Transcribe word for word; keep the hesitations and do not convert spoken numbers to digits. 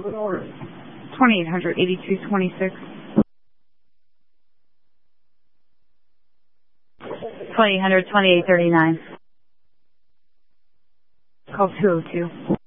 twenty-eight hundred eighty-two twenty-six. twenty-eight hundred twenty-eight thirty-nine. Call two oh two.